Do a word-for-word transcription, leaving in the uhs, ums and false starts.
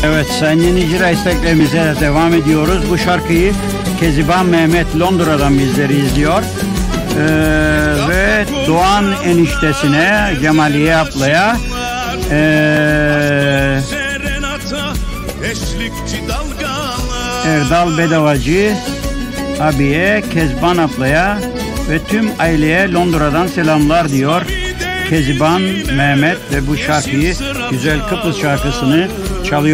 Evet, sayın dinleyiciler, isteklerimize devam ediyoruz. Bu şarkıyı Keziban Mehmet Londra'dan bizleri izliyor. Ee, ve Doğan eniştesine, Cemaliye ablaya, ee, Erdal Bedavacı abiye, Kezban ablaya ve tüm aileye Londra'dan selamlar diyor Keziban Mehmet ve bu şarkıyı, güzel Kıbrıs şarkısını çalıyor.